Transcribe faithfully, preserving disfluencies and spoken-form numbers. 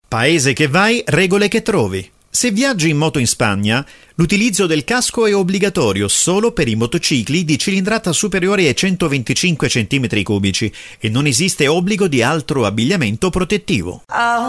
Paese che vai, regole che trovi. Se viaggi in moto in Spagna, l'utilizzo del casco è obbligatorio solo per i motocicli di cilindrata superiore ai centoventicinque centimetri cubici e non esiste obbligo di altro abbigliamento protettivo.